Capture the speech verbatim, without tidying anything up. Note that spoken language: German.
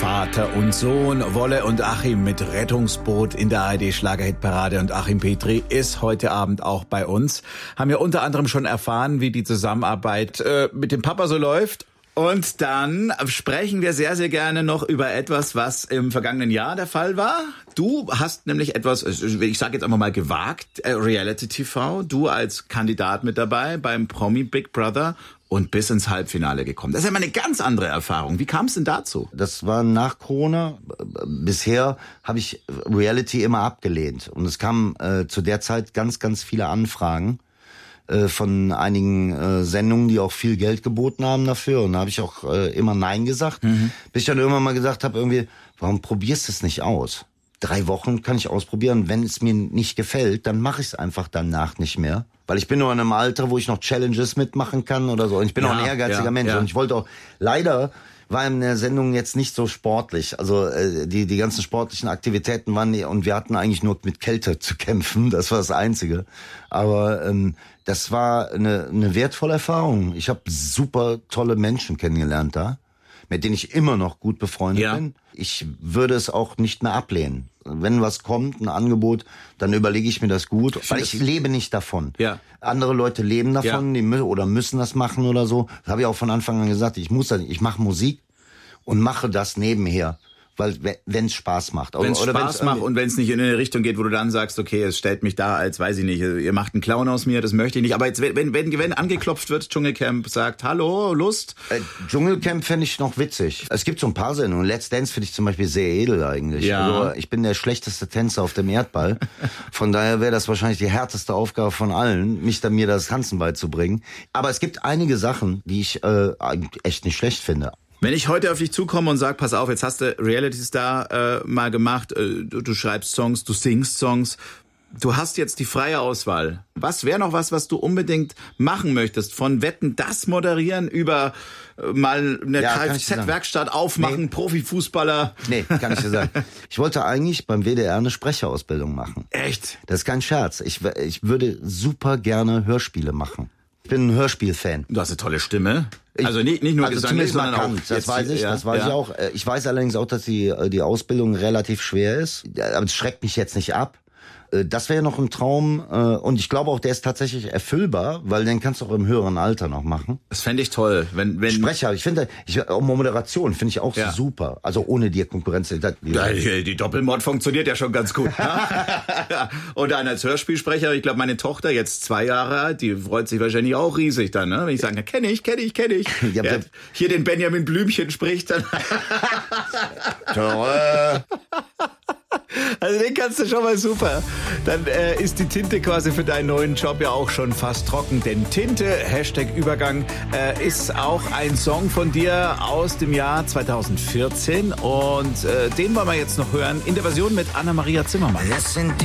Vater und Sohn, Wolle und Achim mit Rettungsboot in der A R D-Schlagerhitparade. Und Achim Petri ist heute Abend auch bei uns. Haben ja unter anderem schon erfahren, wie die Zusammenarbeit äh, mit dem Papa so läuft. Und dann sprechen wir sehr, sehr gerne noch über etwas, was im vergangenen Jahr der Fall war. Du hast nämlich etwas, ich sage jetzt einfach mal gewagt, Reality-T V. Du als Kandidat mit dabei beim Promi Big Brother und bis ins Halbfinale gekommen. Das ist ja mal eine ganz andere Erfahrung. Wie kam es denn dazu? Das war nach Corona. Bisher habe ich Reality immer abgelehnt. Und es kamen äh, zu der Zeit ganz, ganz viele Anfragen von einigen äh, Sendungen, die auch viel Geld geboten haben dafür. Und da habe ich auch äh, immer Nein gesagt. Mhm. Bis ich dann irgendwann mal gesagt habe, irgendwie, warum probierst du es nicht aus? Drei Wochen kann ich ausprobieren. Wenn es mir nicht gefällt, dann mache ich es einfach danach nicht mehr. Weil ich bin nur in einem Alter, wo ich noch Challenges mitmachen kann oder so. Und ich bin ja, auch ein ehrgeiziger ja, Mensch. Ja. Und ich wollte auch, leider war in der Sendung jetzt nicht so sportlich. Also äh, die die ganzen sportlichen Aktivitäten waren, und wir hatten eigentlich nur mit Kälte zu kämpfen. Das war das Einzige. Aber ähm, das war eine, eine wertvolle Erfahrung. Ich habe super tolle Menschen kennengelernt da, mit denen ich immer noch gut befreundet ja. bin. Ich würde es auch nicht mehr ablehnen. Wenn was kommt, ein Angebot, dann überlege ich mir das gut, ich weil ich lebe nicht davon. Ja. Andere Leute leben davon, ja. die mü- oder müssen das machen oder so. Das habe ich auch von Anfang an gesagt. Ich muss das, ich mache Musik und mache das nebenher. Weil wenn es Spaß macht. Wenn es Spaß macht und wenn es nicht in eine Richtung geht, wo du dann sagst, okay, es stellt mich da als, weiß ich nicht, ihr macht einen Clown aus mir, das möchte ich nicht. Aber jetzt, wenn wenn wenn angeklopft wird, Dschungelcamp sagt, hallo, Lust? Äh, Dschungelcamp fände ich noch witzig. Es gibt so ein paar Sendungen. Let's Dance finde ich zum Beispiel sehr edel eigentlich. Ja. Also ich bin der schlechteste Tänzer auf dem Erdball. Von daher wäre das wahrscheinlich die härteste Aufgabe von allen, mich dann mir das Tanzen beizubringen. Aber es gibt einige Sachen, die ich äh, echt nicht schlecht finde. Wenn ich heute auf dich zukomme und sag, pass auf, jetzt hast du Reality Star äh, mal gemacht, äh, du, du schreibst Songs, du singst Songs, du hast jetzt die freie Auswahl. Was wäre noch was, was du unbedingt machen möchtest? Von Wetten, das moderieren über äh, mal eine ja, Kfz-Werkstatt aufmachen, nee. Profifußballer? Nee, kann ich dir sagen. Ich wollte eigentlich beim W D R eine Sprecherausbildung machen. Echt? Das ist kein Scherz. Ich, ich würde super gerne Hörspiele machen. Ich bin ein Hörspielfan. Du hast eine tolle Stimme. Ich, also nicht, nicht nur also gesanglich, sondern auch. Das jetzt, weiß ich, ja, das weiß ja. ich auch. Ich weiß allerdings auch, dass die, die Ausbildung relativ schwer ist. Aber es schreckt mich jetzt nicht ab. Das wäre noch ein Traum. Und ich glaube auch, der ist tatsächlich erfüllbar, weil den kannst du auch im höheren Alter noch machen. Das fände ich toll. Wenn, wenn Sprecher, ich finde, ich, auch Moderation finde ich auch ja. super. Also ohne dir Konkurrenz. Die, die, die Doppelmod funktioniert ja schon ganz gut. Und dann als Hörspielsprecher, ich glaube, meine Tochter, jetzt zwei Jahre alt, die freut sich wahrscheinlich auch riesig dann, ne? Wenn ich sage, kenne ich, kenne ich, kenne ich. Ja, ja, hier den Benjamin Blümchen spricht dann. Toll. Also den kannst du schon mal super. Dann äh, ist die Tinte quasi für deinen neuen Job ja auch schon fast trocken. Denn Tinte, Hashtag Übergang, äh, ist auch ein Song von dir aus dem Jahr zweitausendvierzehn. Und äh, den wollen wir jetzt noch hören in der Version mit Anna-Maria Zimmermann.